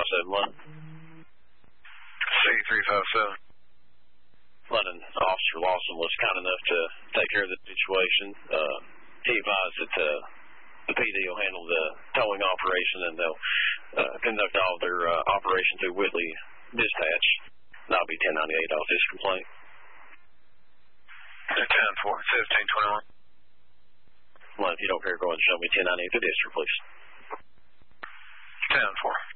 357 London. C357. London, Officer Lawson was kind enough to take care of the situation. He advised that the PD will handle the towing operation, and they'll conduct all their operation through Whitley Dispatch. And I'll be 1098 off this complaint. 10-4, 1521. Well, if you don't care, go ahead and show me 1098 to district, please. 10-4.